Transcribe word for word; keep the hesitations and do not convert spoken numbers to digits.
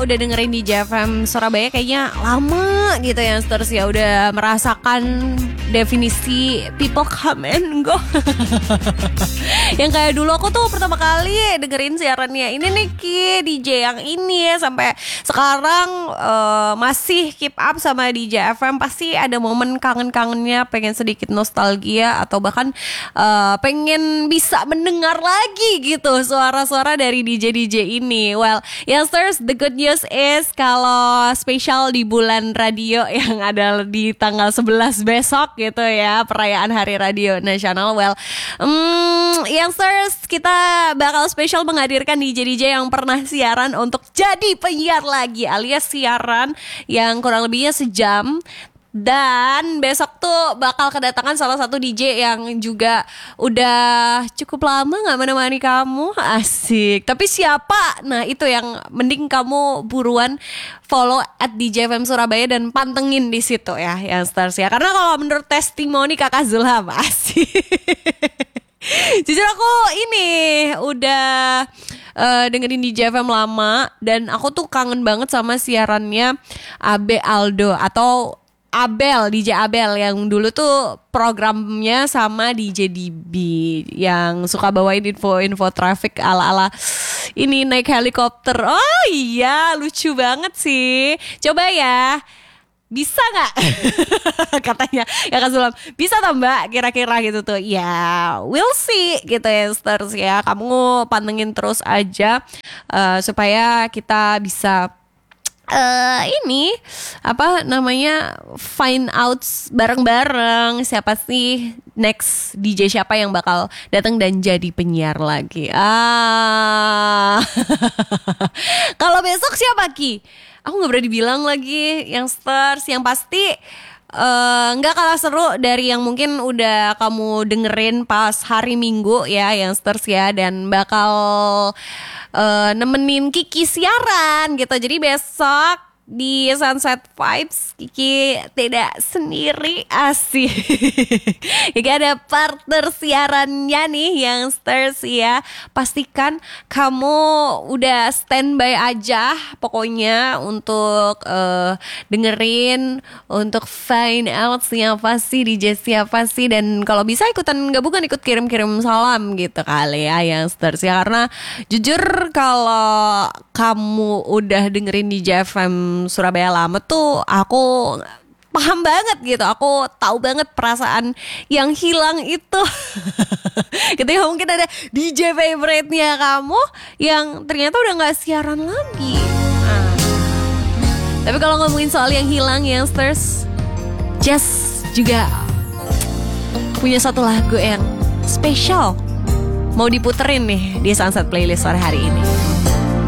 udah dengerin di J F M Surabaya kayaknya lama gitu ya Youngsters ya, udah merasakan definisi people come and go. Yang kayak dulu aku tuh pertama kali dengerin siarannya ini nih Ki, D J yang ini ya, sampai sekarang uh, masih keep up sama D J F M. Pasti ada momen kangen-kangennya, pengen sedikit nostalgia atau bahkan uh, pengen bisa mendengar lagi gitu suara-suara dari D J D J ini. Well, Youngsters, the good news is kalau spesial di bulan radio yang ada di tanggal sebelas besok gitu ya, perayaan Hari Radio Nasional. Well, um, Youngsters, kita bakal spesial menghadirkan D J D J yang pernah siaran untuk jadi penyiar lagi, alias siaran yang kurang lebihnya sejam. Dan besok tuh bakal kedatangan salah satu D J yang juga udah cukup lama gak menemani kamu. Asik. Tapi siapa? Nah itu yang mending kamu buruan follow at D J F M Surabaya dan pantengin di situ ya Youngsters ya. Karena kalau menurut testimoni Kakak Zulham, asik. Jujur aku ini udah uh, dengerin di J F M lama, dan aku tuh kangen banget sama siarannya Abe Aldo atau Abel, D J Abel yang dulu tuh programnya sama D J D B yang suka bawain info-info traffic ala-ala ini naik helikopter. Oh iya, lucu banget sih. Coba ya, bisa gak? Katanya ya Kak Sulam, bisa toh mbak kira-kira gitu tuh. Ya we'll see gitu ya Youngsters ya. Kamu pantengin terus aja uh, supaya kita bisa Uh, ini apa namanya find out bareng-bareng siapa sih next D J siapa yang bakal datang dan jadi penyiar lagi. Ah, kalau besok siapa Ki? Aku nggak berani bilang lagi Youngsters. Yang pasti nggak uh, kalah seru dari yang mungkin udah kamu dengerin pas hari Minggu ya Youngsters ya, dan bakal uh, nemenin Kiki siaran gitu. Jadi besok di Sunset Vibes Kiki tidak sendiri, asik. Kiki ada partner siarannya nih Youngsters ya. Pastikan kamu udah standby aja pokoknya untuk uh, dengerin, untuk find out siapa sih D J siapa sih, dan kalau bisa ikutan gabungan, ikut kirim-kirim salam gitu kali ya Youngsters ya. Karena jujur kalau kamu udah dengerin di J F M Surabaya lama tuh aku paham banget gitu. Aku tahu banget perasaan yang hilang itu. Ketika mungkin ada D J favorite-nya kamu yang ternyata udah gak siaran lagi. Nah. Tapi kalau ngomongin soal yang hilang Youngsters, Jazz juga punya satu lagu yang spesial mau diputerin nih di Sunset Playlist sore hari ini.